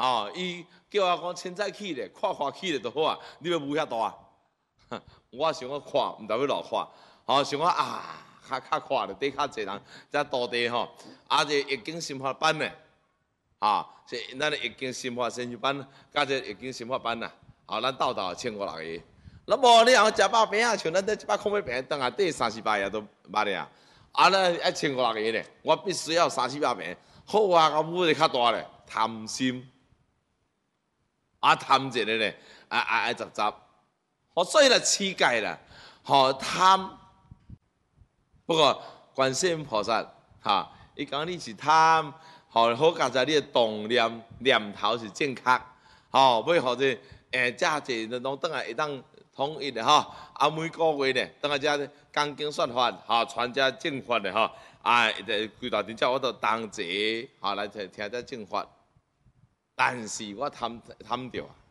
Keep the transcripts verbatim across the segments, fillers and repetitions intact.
哦，伊叫我讲凊彩去咧，看看去咧就好啊。你要舞遐大啊？我想要看，毋知要落看。吼，想讲啊，较较看咧，底较济人，遮土地吼，啊，这易经心法班咧，啊，是咱的易经心法先修班，加这易经心法班呐，啊，咱斗斗千五六个。那无你若食饱饼啊，像咱这一百空尾饼，当下底三四百也都捌咧啊。啊，咱爱千五六个咧，我必须要三四百饼。好啊，我舞得较大咧，贪心，啊贪一个咧，啊啊爱杂杂，好，所以咧乞丐啦，吼贪。不过观世音菩萨哈，伊讲你是贪，吼好佳在你的动念念头是正确，吼要或者诶，遮济人拢倒来会当统一的吼，啊每个月咧，倒来遮讲经说法，吼传遮正法的吼。啊，规大阵叫我都同齐，吼来听听这正法，但是我贪贪着啊，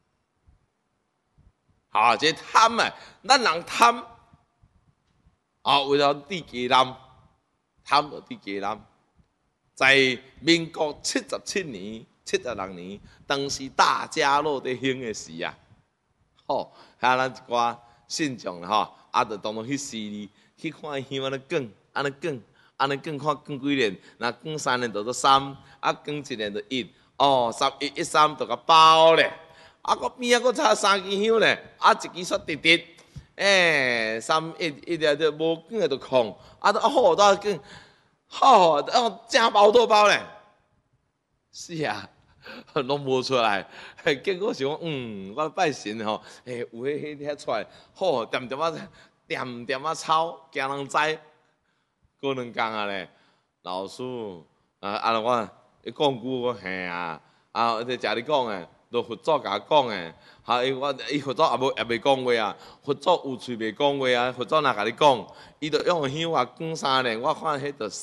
吼这贪啊，咱人贪，啊为了地基人，贪着地基人，在民国七十七年、七十六年，当时大家乐在兴的时啊，吼，遐咱一寡信众吼，啊，就当当去寺里去看香安尼卷，安尼卷。安尼更看更几年，那更三年就做三，啊更一年就一，哦，十一一三就甲包咧，啊个边啊个差三支香咧，啊一支煞直直，诶、欸，三一一条就无卷的就空，啊都好多卷，好，哦正包多包咧，是啊，拢无出来，结果想讲，嗯，我拜神吼，诶、欸，有迄迄遐出来，好，点点啊点点啊抄，惊人知。过两工啊咧，老师啊，啊我伊讲句我嘿啊，啊，即食你讲诶，都佛祖甲我讲诶，哈，伊我伊佛祖也无也袂讲话啊，佛祖有喙袂讲话啊，佛祖若甲你讲，伊就用香啊讲三年，我看迄著。